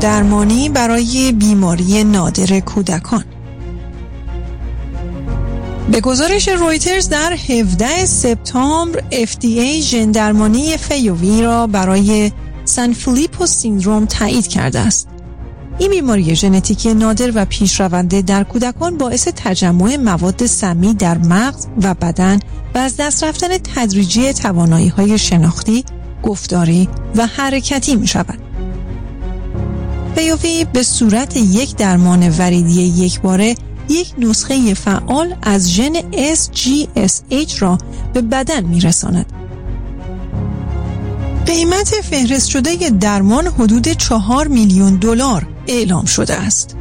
درمانی برای بیماری نادر کودکان. به گزارش رویترز در 17 سپتامبر FDA ژن درمانی فیووی را برای سن فیلیپو سیندروم تایید کرده است. این بیماری ژنتیکی نادر و پیشرونده در کودکان باعث تجمع مواد سمی در مغز و بدن و از دست رفتن تدریجی توانایی‌های شناختی، گفتاری و حرکتی می‌شود. فیووی به صورت یک درمان وریدی یکباره یک نسخه فعال از ژن SGSH را به بدن می‌رساند. قیمت فهرست شده درمان حدود $4 میلیون اعلام شده است.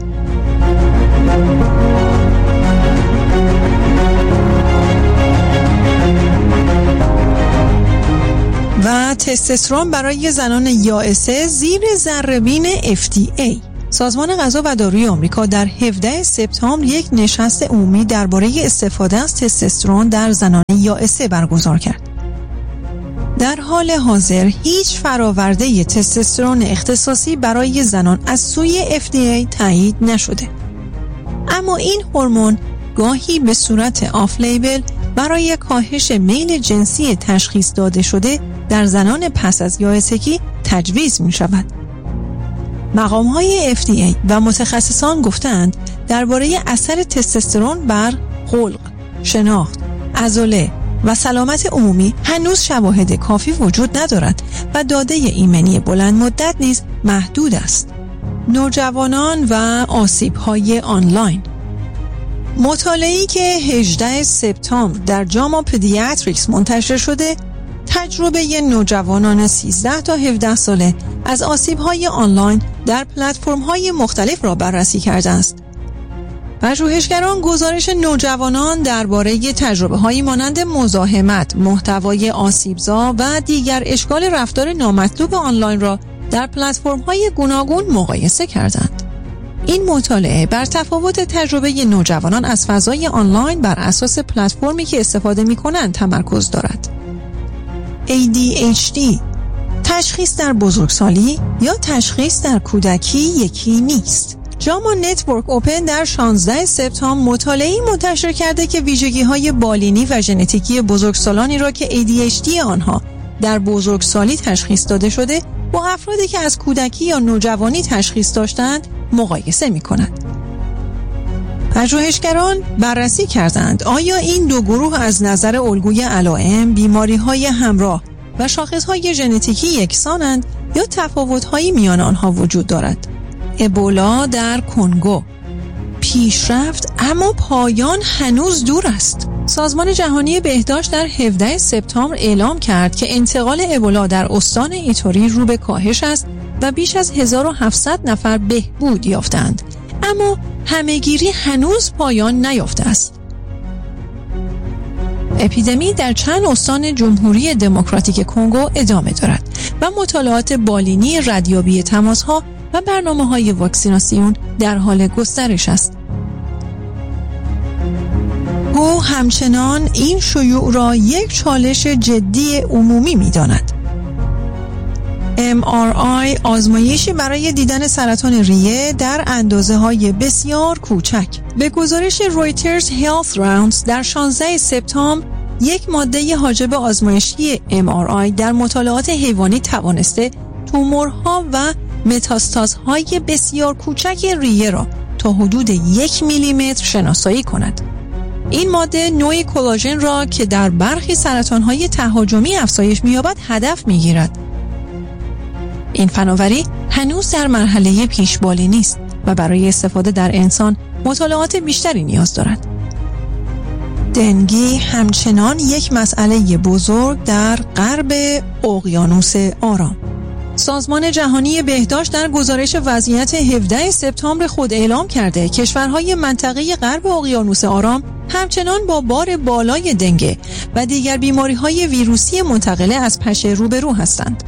و تستوسترون برای زنان یائسه زیر ذره‌بین FDA. سازمان غذا و داروی آمریکا در 17 سپتامبر یک نشست عمومی درباره استفاده از تستوسترون در زنان یائسه برگزار کرد. در حال حاضر هیچ فراورده تستوسترون اختصاصی برای زنان از سوی FDA تایید نشده. اما این هورمون گاهی به صورت آف لیبل برای کاهش میل جنسی تشخیص داده شده در زنان پس از یائسگی تجویز می شود. مقام‌های FDA و متخصصان گفتند درباره اثر تستوسترون بر خلق، شناخت، عضله و سلامت عمومی هنوز شواهد کافی وجود ندارد و داده ایمنی بلند مدت نیز محدود است. نوجوانان و آسیب‌های آنلاین. مطالعه‌ای که 18 سپتامبر در جاما پدیاتریکس منتشر شده، تجربه نوجوانان 13 تا 17 ساله از آسیب‌های آنلاین در پلتفرم‌های مختلف را بررسی کرده است. پژوهشگران گزارش نوجوانان درباره تجربه‌هایی مانند مزاحمت، محتوای آسیبزا و دیگر اشکال رفتار نامطلوب آنلاین را در پلتفرم‌های گوناگون مقایسه کردند. این مطالعه بر تفاوت تجربه نوجوانان از فضای آنلاین بر اساس پلتفرمی که استفاده می‌کنند تمرکز دارد. ADHD، تشخیص در بزرگسالی یا تشخیص در کودکی یکی نیست. جاما نتورک اوپن در 16 سپتامبر مطالعه‌ای منتشر کرده که ویژگی‌های بالینی و ژنتیکی بزرگسالانی را که ADHD آنها در بزرگسالی تشخیص داده شده با افرادی که از کودکی یا نوجوانی تشخیص داشتند مقایسه می‌کند. پژوهشگران بررسی کردند آیا این دو گروه از نظر الگوی علائم، بیماری‌های همراه و شاخص‌های ژنتیکی یکسانند یا تفاوت‌هایی میان آنها وجود دارد. ابولا در کنگو، پیشرفت اما پایان هنوز دور است. سازمان جهانی بهداشت در 17 سپتامبر اعلام کرد که انتقال ابولا در استان ایتوری رو به کاهش است و بیش از 1700 نفر بهبود یافتند، اما همه‌گیری هنوز پایان نیافته است. اپیدمی در چند استان جمهوری دموکراتیک کنگو ادامه دارد و مطالعات بالینی ردیابی تماس‌ها و برنامه‌های واکسیناسیون در حال گسترش است. او همچنان این شیوع را یک چالش جدی عمومی می‌داند. MRI آزمایشی برای دیدن سرطان ریه در اندازه‌های بسیار کوچک. به گزارش رویترز هلث راوندز در 16 سپتامبر یک ماده حاجب آزمایشی MRI در مطالعات حیوانی توانسته تومورها و متاستازهای بسیار کوچک ریه را تا حدود 1 میلیمتر شناسایی کند. این ماده نوعی کلاژن را که در برخی سرطان‌های تهاجمی افزایش می‌یابد هدف می‌گیرد. این فناوری هنوز در مرحله پیشبالینی است و برای استفاده در انسان مطالعات بیشتری نیاز دارد. دنگی همچنان یک مسئله بزرگ در غرب اقیانوس آرام. سازمان جهانی بهداشت در گزارش وضعیت 17 سپتامبر خود اعلام کرده کشورهای منطقه غرب اقیانوس آرام همچنان با بار بالای دنگ و دیگر بیماری‌های ویروسی منتقله از پشه روبرو هستند.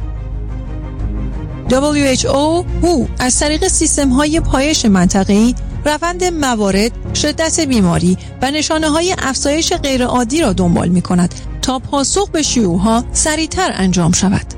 WHO از طریق سیستم‌های پایش منطقه‌ای روند موارد، شدت بیماری و نشانه‌های افزایش غیرعادی را دنبال می‌کند تا پاسخ به شیوع‌ها سریعتر انجام شود.